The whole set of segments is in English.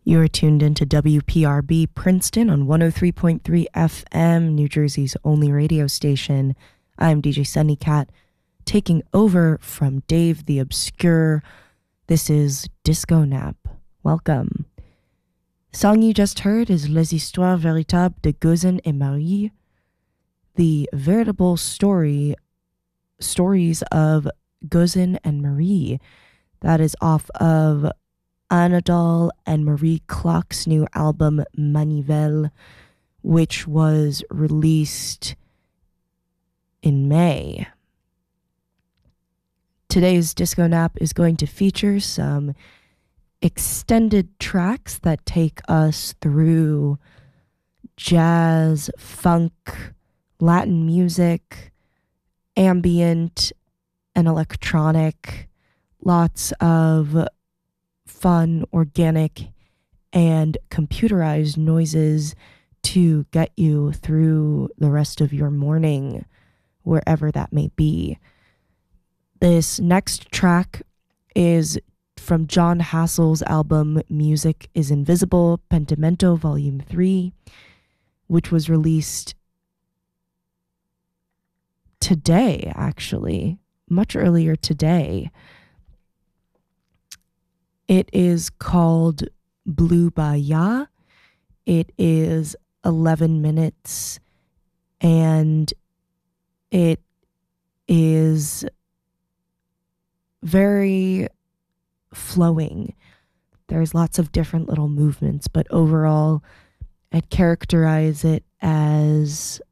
You're tuned into WPRB Princeton on 103.3 FM, New Jersey's only radio station. I'm DJ Sunny Cat, taking over from Dave the Obscure. This is Disco Nap. Welcome. The song you just heard is Les Histoires Véritables de Gozen et Marie, the veritable stories of Gozen and Marie. That is off of Anadol and Marie Klock's new album Manivelle, which was released in May. Today's Disco Nap is going to feature some extended tracks that take us through jazz, funk, Latin music, ambient, and electronic. Lots of fun, organic, and computerized noises to get you through the rest of your morning, wherever that may be. This next track is from John Hassel's album Music is Invisible, Pentimento Volume 3, which was released today, actually, much earlier today. It is called Blue Bahia. It is 11 minutes and it is very flowing. There's lots of different little movements, but overall I'd characterize it as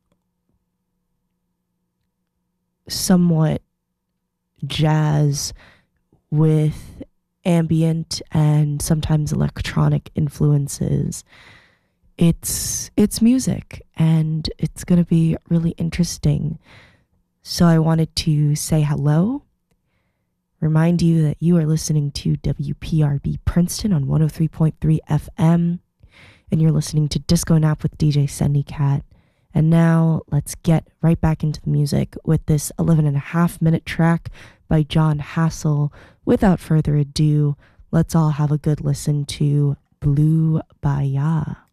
somewhat jazz with ambient and sometimes electronic influences. It's music and it's going to be really interesting. So I wanted to say hello, remind you that you are listening to WPRB Princeton on 103.3 FM, and you're listening to Disco Nap with DJ Sunny Cat. And now let's get right back into the music with this 11.5-minute track by John Hassel. Without further ado, let's all have a good listen to Blue Bahia.